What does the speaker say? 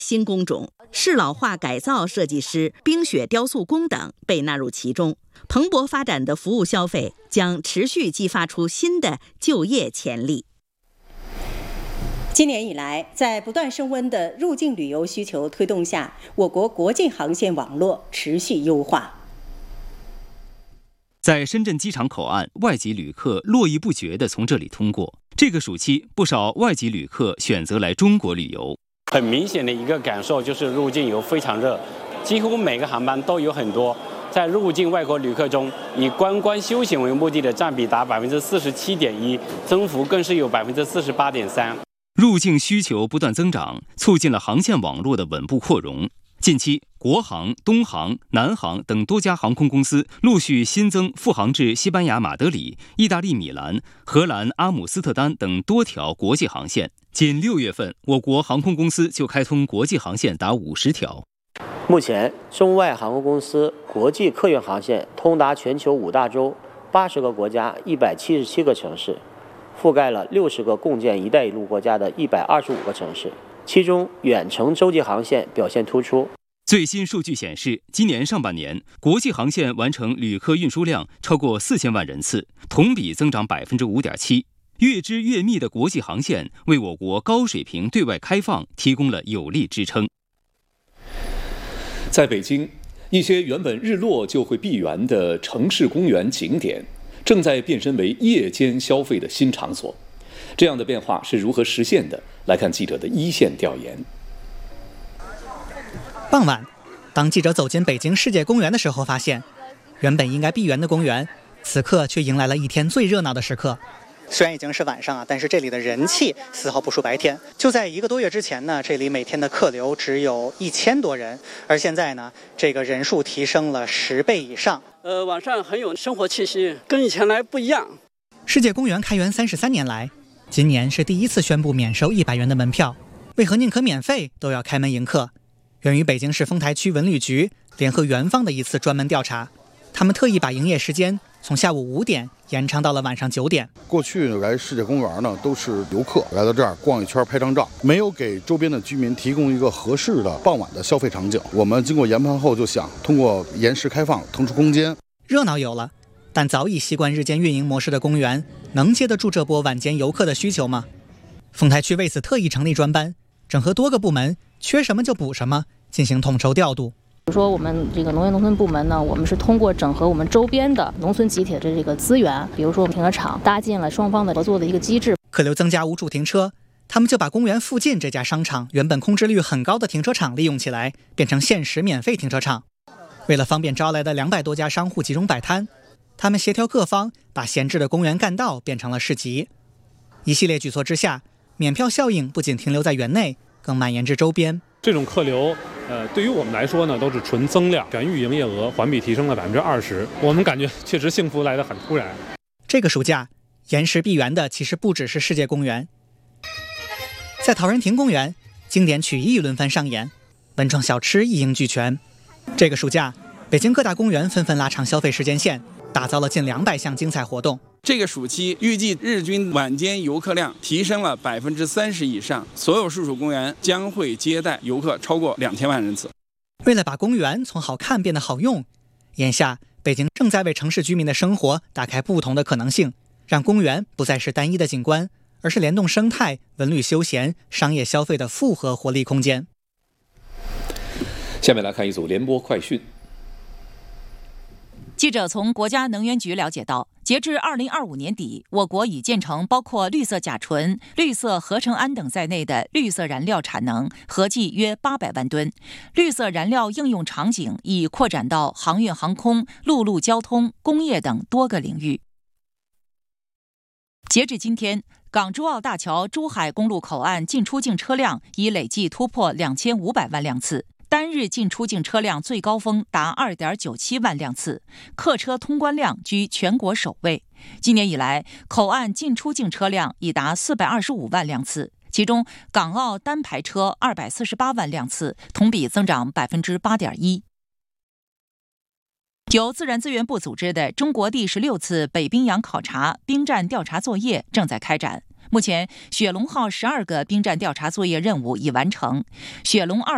新工种、适老化改造设计师、冰雪雕塑工等被纳入其中。蓬勃发展的服务消费将持续激发出新的就业潜力。 今年以来，在不断升温的入境旅游需求推动下，我国国际航线网络持续优化。 在深圳机场口岸，外籍旅客络绎不绝地从这里通过。这个暑期，不少外籍旅客选择来中国旅游。 很明显的一个感受就是入境游非常热，几乎每个航班都有很多。在入境外国旅客中，以观光休闲为目的的占比达47.1%，增幅更是有48.3%。 入境需求不断增长，促进了航线网络的稳步扩容。近期，国航、东航、南航等多家航空公司陆续新增复航至西班牙马德里、意大利米兰、荷兰阿姆斯特丹等多条国际航线。仅6月份，我国航空公司就开通国际航线达50条。 目前，中外航空公司国际客运航线通达全球5大洲、80个国家、177个城市，覆盖了60个共建“一带一路”国家的125个城市。其中，远程洲际航线表现突出。 最新数据显示，今年上半年，国际航线完成旅客运输量超过4000万人次，同比增长5.7%。越织越密的国际航线为我国高水平对外开放提供了有力支撑。 在北京，一些原本日落就会闭园的城市公园景点，正在变身为夜间消费的新场所。这样的变化是如何实现的？来看记者的一线调研。 傍晚，当记者走进北京世界公园的时候，发现原本应该闭园的公园，此刻却迎来了一天最热闹的时刻。虽然已经是晚上但是这里的人气丝毫不输白天。就在1个多月之前呢，这里每天的客流只有1000多人，而现在呢，这个人数提升了10倍以上。 晚上很有生活气息，跟以前来不一样。 世界公园开园33年来，今年是第一次宣布免收100元的门票。为何宁可免费都要开门迎客？源于北京市丰台区文旅局联合园方的一次专门调查，他们特意把营业时间从下午5点延长到了晚上9点。 过去来世界公园呢，都是游客来到这儿逛一圈拍张照，没有给周边的居民提供一个合适的傍晚的消费场景。我们经过研判后就想通过延时开放腾出空间。 热闹有了，但早已习惯日间运营模式的公园能接得住这波晚间游客的需求吗？丰台区为此特意成立专班，整合多个部门，缺什么就补什么，进行统筹调度。 比如说我们这个农业农村部门呢，我们是通过整合我们周边的农村集体的这个资源，比如说我们停车场搭建了双方的合作的一个机制。 客流增加无处停车，他们就把公园附近这家商场原本空置率很高的停车场利用起来，变成限时免费停车场。为了方便招来的200多家商户集中摆摊，他们协调各方，把闲置的公园干道变成了市集。一系列举措之下，免票效应不仅停留在园内，更蔓延至周边。 这种客流对于我们来说呢，都是纯增量，全域营业额环比提升了20%。我们感觉确实幸福来得很突然。 这个暑假，延时闭园的其实不只是世界公园。在陶然亭公园，经典曲艺轮番上演，文创小吃一应俱全。这个暑假，北京各大公园纷纷拉长消费时间线，打造了近200项精彩活动。 这个暑期预计日均晚间游客量提升了30%以上，所有市属公园将会接待游客超过2000万人次。 为了把公园从好看变得好用，眼下北京正在为城市居民的生活打开不同的可能性，让公园不再是单一的景观，而是联动生态、文旅休闲、商业消费的复合活力空间。 下面来看一组联播快讯。 记者从国家能源局了解到，截至2025年底，我国已建成包括绿色甲醇、绿色合成氨等在内的绿色燃料产能合计约800万吨，绿色燃料应用场景已扩展到航运航空、陆路交通、工业等多个领域。截至今天，港珠澳大桥珠海公路口岸进出境车辆已累计突破2500万辆次，单日进出境车辆最高峰达2.97万辆次，客车通关量居全国首位。今年以来，口岸进出境车辆已达425万辆次，其中港澳单排车248万辆次，同比增长8.1%。由自然资源部组织的中国第16次北冰洋考察冰战调查作业正在开展。目前，雪龙号12个冰战调查作业任务已完成，雪龙2